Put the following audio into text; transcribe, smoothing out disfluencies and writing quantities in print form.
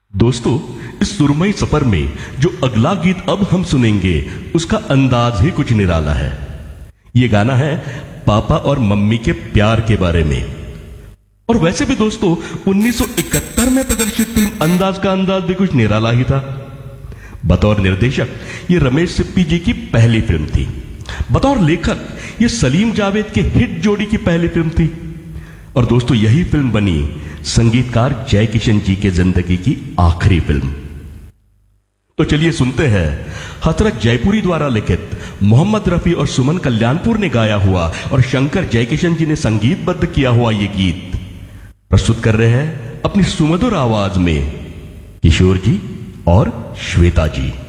दोस्तों, इस सुरमई सफर में जो अगला गीत अब हम सुनेंगे उसका अंदाज ही कुछ निराला है। ये गाना है पापा और मम्मी के प्यार के बारे में। और वैसे भी दोस्तों 1971 में प्रदर्शित फिल्म अंदाज का अंदाज भी कुछ निराला ही था। बतौर निर्देशक ये रमेश सिप्पी जी की पहली फिल्म थी। बतौर लेखक ये सलीम जावेद के हिट जोड़ी की पहली फिल्म थी। और दोस्तों यही फिल्म बनी संगीतकार जय किशन जी के जिंदगी की आखिरी फिल्म। तो चलिए सुनते हैं हसरत जयपुरी द्वारा लिखित, मोहम्मद रफी और सुमन कल्याणपुर ने गाया हुआ और शंकर जयकिशन जी ने संगीतबद्ध किया हुआ ये गीत प्रस्तुत कर रहे हैं अपनी सुमधुर आवाज में किशोर जी और श्वेता जी।